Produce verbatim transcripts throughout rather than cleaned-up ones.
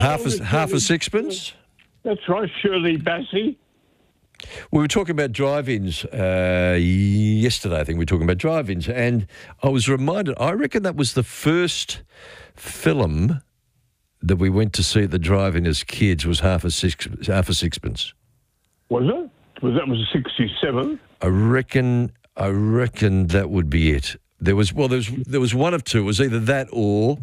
Half a, half a sixpence? That's right, Shirley Bassey. We were talking about drive-ins uh, yesterday, I think we were talking about drive-ins, and I was reminded, I reckon that was the first film that we went to see at the drive-in as kids was Half a, six, half a Sixpence. Was it? Was that was sixty-seven? I reckon, I reckon that would be it. There was, well, there was, there was one of two. It was either that or,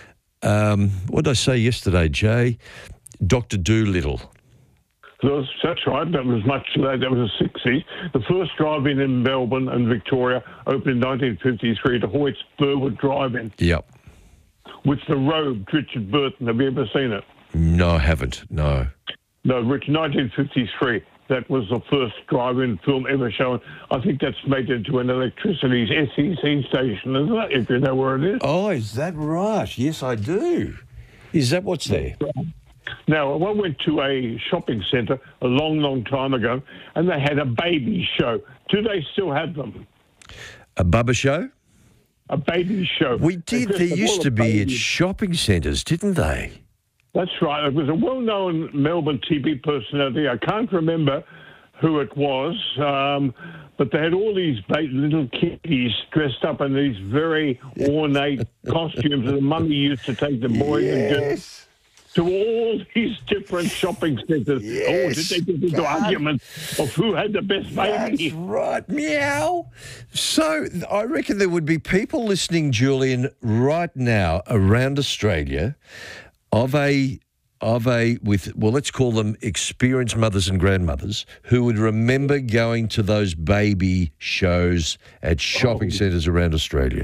um, what did I say yesterday, Jay? Doctor Dolittle. That's, that's right. That was much later. That was the sixties. The first drive-in in Melbourne and Victoria opened in nineteen fifty-three, the Hoyts Burwood Drive-In. Yep. With the robed Richard Burton. Have you ever seen it? No, I haven't. No. No, Rich, nineteen fifty-three. That was the first drive-in film ever shown. I think that's made into an electricity's S E C station, isn't it? If you know where it is. Oh, is that right? Yes, I do. Is that what's there? Now, I went to a shopping centre a long, long time ago, and they had a baby show. Do they still have them? A Bubba show? A baby show. We did. There used to be at shopping centres, didn't they? That's right. It was a well-known Melbourne T V personality. I can't remember who it was, um, but they had all these ba- little kiddies dressed up in these very ornate costumes that the mummy used to take the boys yes. and girls to all these different shopping centres. Yes. Oh, did they get into God. arguments of who had the best baby? That's right. Meow. So I reckon there would be people listening, Julian, right now around Australia of a of a with well, let's call them experienced mothers and grandmothers who would remember going to those baby shows at shopping oh. centres around Australia.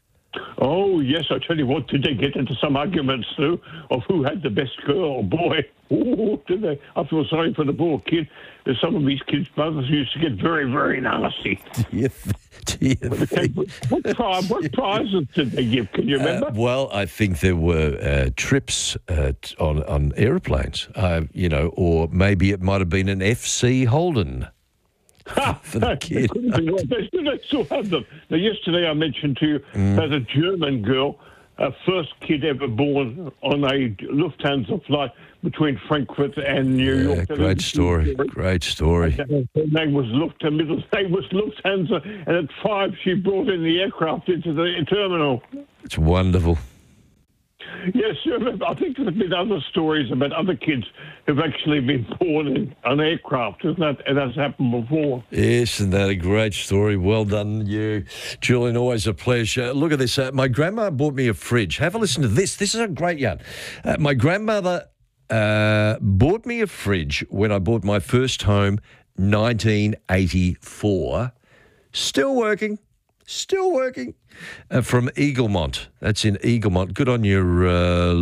Oh, yes, I tell you what, did they get into some arguments, too, of who had the best girl? Boy, ooh, did they? I feel sorry for the poor kid. Some of these kids' mothers used to get very, very nasty. Do you, do you think? What, prize, what prizes did they give? Can you remember? Uh, well, I think there were uh, trips uh, on, on aeroplanes, uh, you know, or maybe it might have been an F C Holden. For the kid. They still, they still have them. Now, yesterday I mentioned to you mm. that a German girl, uh, first kid ever born on a Lufthansa flight between Frankfurt and New yeah, York. Great story. Great story. Her name was Lufthansa. Middle name was Lufthansa, and at five she brought in the aircraft into the terminal. It's wonderful. Yes, I think there's been other stories about other kids who've actually been born in an aircraft, isn't that? And that's happened before. Yes, and that a great story. Well done, you, Julian. Always a pleasure. Look at this. Uh, my grandma bought me a fridge. Have a listen to this. This is a great yarn. Uh, my grandmother uh, bought me a fridge when I bought my first home, nineteen eighty-four. Still working. Still working. Uh, from Eaglemont. That's in Eaglemont. Good on you, uh,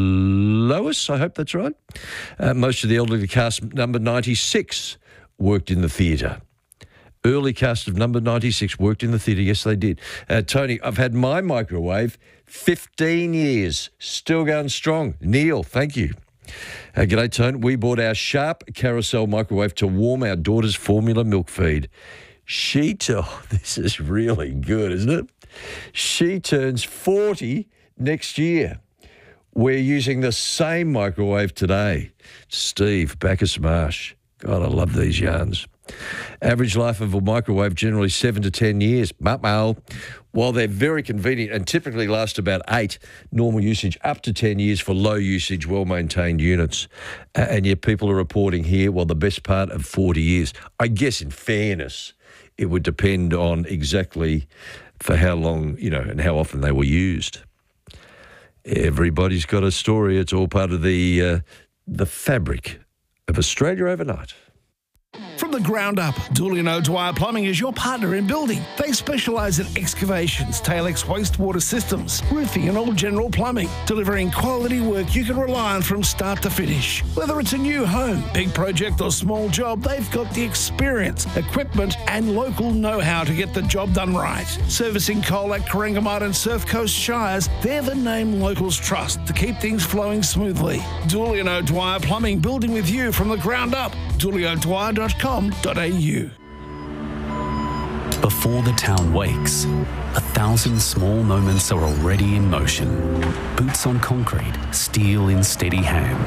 Lois. I hope that's right. Uh, most of the elderly cast, number ninety-six, worked in the theatre. Early cast of number ninety-six worked in the theatre. Yes, they did. Uh, Tony, I've had my microwave fifteen years. Still going strong. Neil, thank you. Uh, g'day, Tony. We bought our Sharp Carousel microwave to warm our daughter's formula milk feed. She, t- oh, this is really good, isn't it? She turns forty next year. We're using the same microwave today. Steve, Bacchus Marsh. God, I love these yarns. Average life of a microwave, generally seven to ten years. But while they're very convenient and typically last about eight, normal usage up to ten years for low usage, well-maintained units. Uh, and yet people are reporting here, well, the best part of forty years. I guess in fairness, it would depend on exactly for how long, you know, and how often they were used. Everybody's got a story. It's all part of the uh, the fabric of Australia overnight. From the ground up, Julian O'Dwyer Plumbing is your partner in building. They specialise in excavations, Tail-X wastewater systems, roofing and all general plumbing, delivering quality work you can rely on from start to finish. Whether it's a new home, big project or small job, they've got the experience, equipment and local know-how to get the job done right. Servicing Colac, Corangamite and Surf Coast Shires, they're the name locals trust to keep things flowing smoothly. Julian O'Dwyer Plumbing, building with you from the ground up. julian o'dwyer dot com dot a u. Before the town wakes, a thousand small moments are already in motion. Boots on concrete, steel in steady hands.